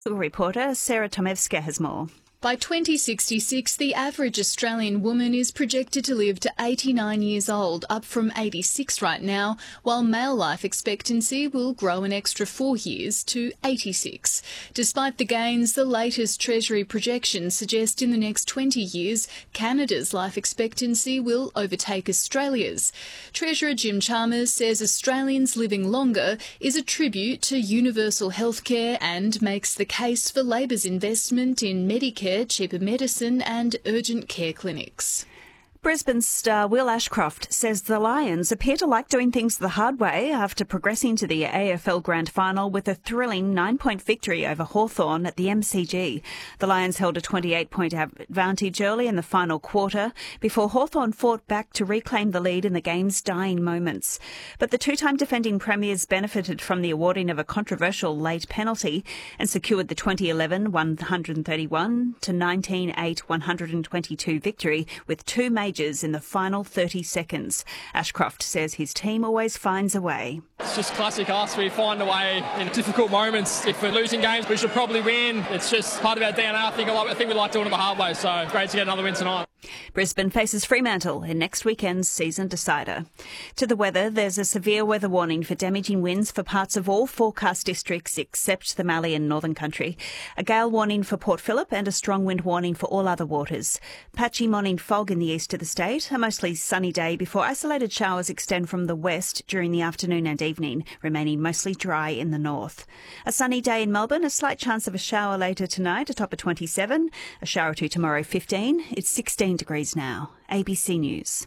Reporter Sarah Tomevska has more. By 2066, the average Australian woman is projected to live to 89 years old, up from 86 right now, while male life expectancy will grow an extra 4 years to 86. Despite the gains, the latest Treasury projections suggest in the next 20 years, Canada's life expectancy will overtake Australia's. Treasurer Jim Chalmers says Australians living longer is a tribute to universal healthcare and makes the case for Labor's investment in Medicare, cheaper medicine and urgent care clinics. Brisbane star Will Ashcroft says the Lions appear to like doing things the hard way after progressing to the AFL Grand Final with a thrilling 9-point victory over Hawthorn at the MCG. The Lions held a 28-point advantage early in the final quarter before Hawthorn fought back to reclaim the lead in the game's dying moments. But the two-time defending premiers benefited from the awarding of a controversial late penalty and secured the 2011 131 to 19-8 122 victory with two majors in the final 30 seconds. Ashcroft says his team always finds a way. It's just classic us. We find a way in difficult moments. If we're losing games, we should probably win. It's just part of our DNA. I think we like doing it the hard way, so great to get another win tonight. Brisbane faces Fremantle in next weekend's season decider. To the weather, there's a severe weather warning for damaging winds for parts of all forecast districts except the Mallee and Northern Country. A gale warning for Port Phillip and a strong wind warning for all other waters. Patchy morning fog in the east of the state, a mostly sunny day before isolated showers extend from the west during the afternoon and evening, remaining mostly dry in the north. A sunny day in Melbourne, a slight chance of a shower later tonight, a top of 27, a shower or two tomorrow 15, it's 16 degrees now. ABC News.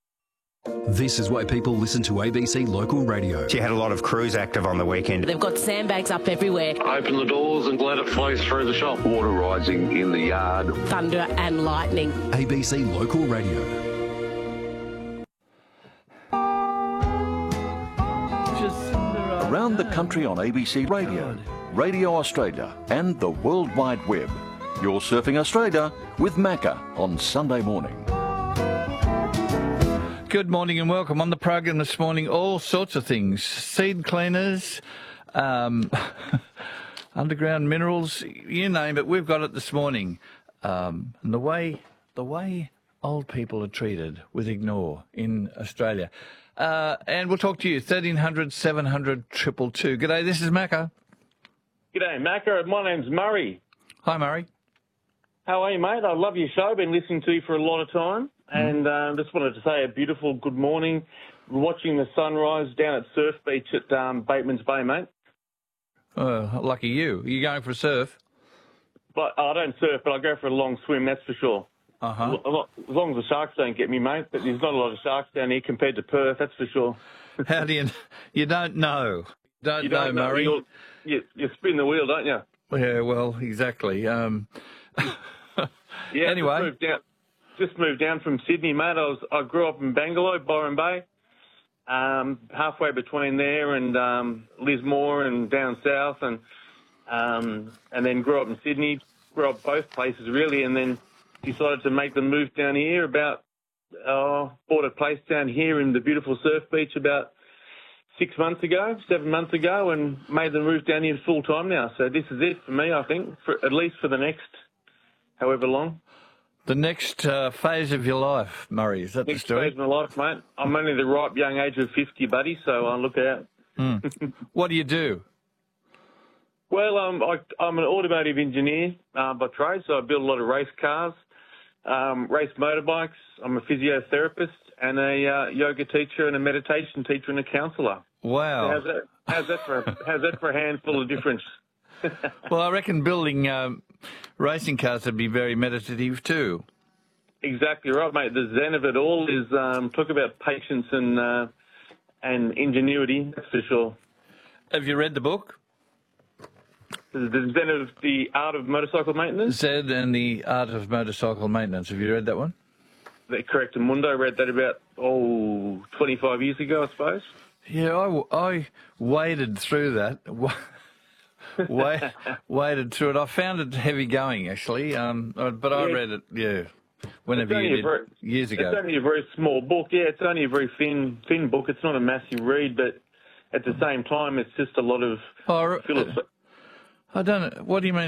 This is why people listen to ABC Local Radio. She had a lot of crews active on the weekend. They've got sandbags up everywhere. Open the doors and let it flow through the shop. Water rising in the yard. Thunder and lightning. ABC Local Radio. Around the country on ABC Radio, Radio Australia and the World Wide Web. You're surfing Australia with Macca on Sunday morning. Good morning and welcome. On the program this morning, all sorts of things. Seed cleaners, underground minerals, you name it, we've got it this morning. And the way old people are treated with ignore in Australia. And we'll talk to you, 1300 700 222. G'day, this is Macca. G'day, Macca. My name's Murray. Hi, Murray. How are you, mate? I love your show. Been listening to you for a lot of time. And just wanted to say a beautiful good morning. Watching the sunrise down at Surf Beach at Bateman's Bay, mate. Oh, lucky you. Are you going for a surf? But I don't surf, but I go for a long swim, that's for sure. Uh-huh. As long as the sharks don't get me, mate. But there's not a lot of sharks down here compared to Perth, that's for sure. How do you... You don't know. You don't know, Murray. You spin the wheel, don't you? Yeah, well, exactly. Yeah, anyway. Just moved down from Sydney, mate. I grew up in Bangalore, Byron Bay, halfway between there and Lismore and down south, and then grew up in Sydney. Grew up both places really, and then decided to make the move down here. Bought a place down here in the beautiful Surf Beach about 7 months ago, and made the move down here full time now. So this is it for me, I think, at least for the next however long. The next phase of your life, Murray, is that the story? Next phase of my life, mate. I'm only the ripe young age of 50, buddy, so look out. What do you do? Well, I'm an automotive engineer by trade, so I build a lot of race cars, race motorbikes. I'm a physiotherapist and a yoga teacher and a meditation teacher and a counsellor. Wow. How's that for a handful of difference? Well, I reckon building racing cars would be very meditative too. Exactly right, mate. The zen of it all is talk about patience and ingenuity, that's for sure. Have you read the book? The Zen of the Art of Motorcycle Maintenance? Zen and the Art of Motorcycle Maintenance. Have you read that one? Correct, Mundo. I read that about 25 years ago, I suppose. Yeah, I waded through that. Waded through it. I found it heavy going, actually, but I read it, whenever you did, years ago. It's only a very small book. Yeah, it's only a very thin book. It's not a massive read, but at the same time, it's just a lot of I don't know. What do you mean?